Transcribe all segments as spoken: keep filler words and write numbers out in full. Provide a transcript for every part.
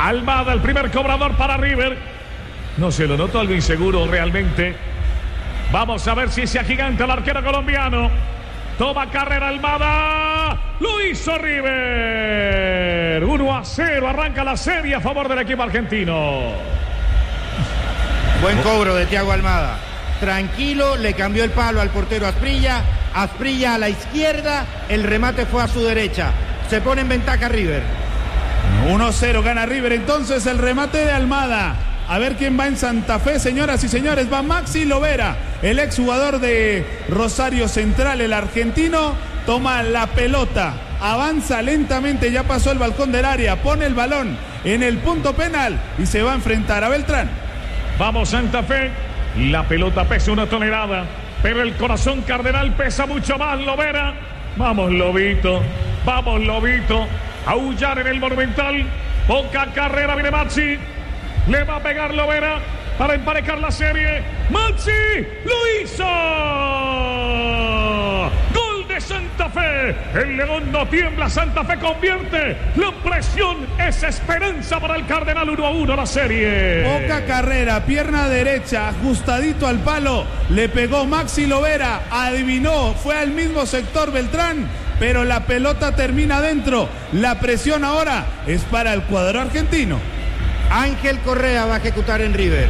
Almada, el primer cobrador para River. No se lo notó algo inseguro realmente. Vamos a ver si se agiganta el arquero colombiano. Toma carrera Almada. Lo hizo River. uno a cero. Arranca la serie a favor del equipo argentino. Buen cobro de Thiago Almada. Tranquilo, le cambió el palo al portero Asprilla. Asprilla a la izquierda. El remate fue a su derecha. Se pone en ventaja River. uno a cero gana River. Entonces el remate de Almada. A ver quién va en Santa Fe, señoras y señores. Va Maxi Lovera, el exjugador de Rosario Central, el argentino. Toma la pelota, avanza lentamente, ya pasó el balcón del área, pone el balón en el punto penal y se va a enfrentar a Beltrán. Vamos Santa Fe, la pelota pesa una tonelada, pero el corazón cardenal pesa mucho más, Lovera. Vamos Lobito, vamos Lobito, aullar en el Monumental. Poca carrera, viene Maxi. Le va a pegar Lovera para emparejar la serie. ¡Maxi! ¡Lo hizo! ¡Gol de Santa Fe! El León no tiembla, Santa Fe convierte. La presión es esperanza para el Cardenal. Uno a uno la serie. Poca carrera, pierna derecha, ajustadito al palo. Le pegó Maxi Lovera, adivinó, fue al mismo sector Beltrán, pero la pelota termina adentro. La presión ahora es para el cuadro argentino. Ángel Correa va a ejecutar en River.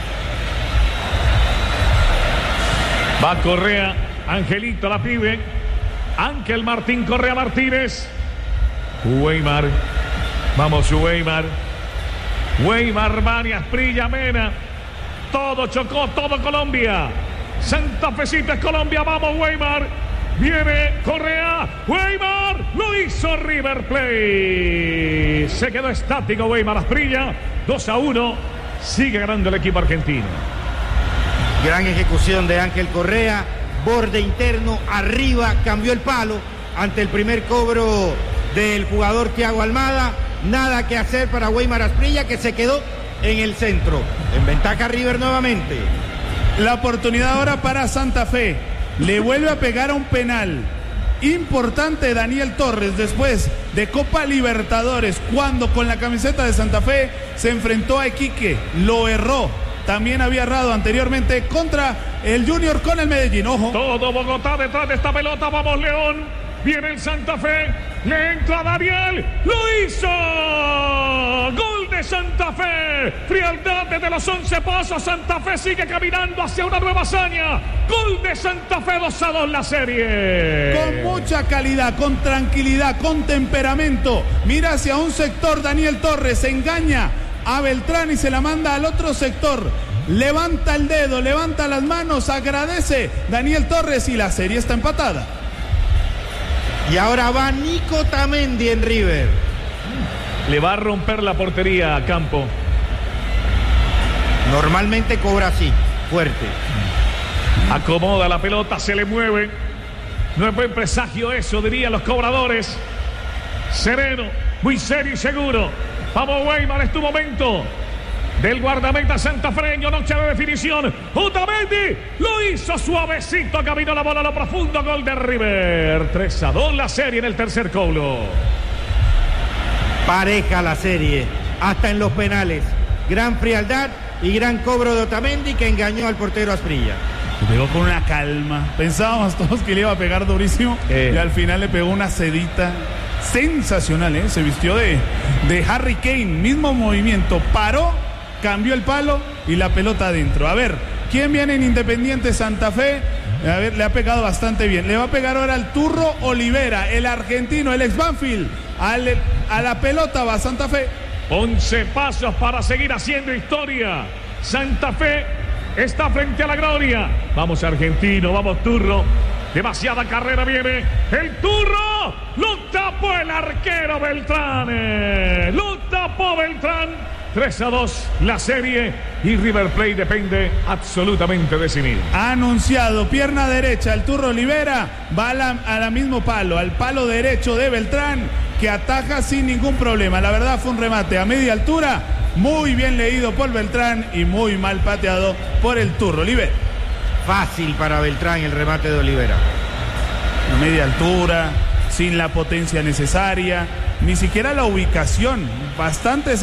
Va Correa, Angelito la pide. Ángel Martín Correa Martínez. Weimar. Vamos Weimar. Weimar, Mani, Asprilla, Mena. Todo Chocó, todo Colombia. Santa Fecita es Colombia, vamos Weimar. Viene Correa, Weimar, lo hizo River Plate. Se quedó estático Weimar, Asprilla, dos a uno, sigue ganando el equipo argentino. Gran ejecución de Ángel Correa, borde interno, arriba, cambió el palo ante el primer cobro del jugador Thiago Almada. Nada que hacer para Weimar Asprilla, que se quedó en el centro. En ventaja River nuevamente. La oportunidad ahora para Santa Fe. Le vuelve a pegar a un penal importante Daniel Torres después de Copa Libertadores, cuando con la camiseta de Santa Fe se enfrentó a Iquique, lo erró. También había errado anteriormente contra el Junior con el Medellín. Ojo. Todo Bogotá detrás de esta pelota. Vamos León. Viene el Santa Fe. Le entra Daniel. ¡Lo hizo! ¡Gol de Santa Fe! Frialdad desde los once pasos. Santa Fe sigue caminando hacia una nueva hazaña. Gol de Santa Fe, dos a dos la serie. Con mucha calidad, con tranquilidad, con temperamento. Mira hacia un sector Daniel Torres. Engaña a Beltrán y se la manda al otro sector. Levanta el dedo, levanta las manos, agradece Daniel Torres y la serie está empatada. Y ahora va Nico Tamendi en River. Le va a romper la portería a Campo. Normalmente cobra así, fuerte. Acomoda la pelota, se le mueve. No es buen presagio eso, dirían los cobradores. Sereno, muy serio y seguro. Vamos Weimar, es tu momento. Del guardameta santafreño, noche de definición. Otamendi lo hizo suavecito, caminó la bola a lo profundo. Gol de River. tres a dos la serie en el tercer cobro. Pareja la serie, hasta en los penales. Gran frialdad y gran cobro de Otamendi, que engañó al portero Asprilla. Pegó con una calma. Pensábamos todos que le iba a pegar durísimo eh. y al final le pegó una sedita sensacional, ¿eh? Se vistió de, de Harry Kane, mismo movimiento, paró, cambió el palo y la pelota adentro. A ver, ¿quién viene en Independiente Santa Fe? A ver, le ha pegado bastante bien. Le va a pegar ahora al Turro Olivera, el argentino, el ex Banfield. Al, a la pelota va Santa Fe. once pasos para seguir haciendo historia. Santa Fe está frente a la gloria. Vamos argentino, vamos Turro. Demasiada carrera viene. El Turro. Lo tapó el arquero Beltrán. Lo tapó Beltrán. tres a dos la serie y River Plate depende absolutamente de sí mismo. Ha anunciado pierna derecha, el Turro Olivera va a la, a la mismo palo, al palo derecho de Beltrán, que ataja sin ningún problema. La verdad fue un remate a media altura, muy bien leído por Beltrán y muy mal pateado por el Turro Olivera. Fácil para Beltrán el remate de Olivera. A media altura, sin la potencia necesaria, ni siquiera la ubicación, bastante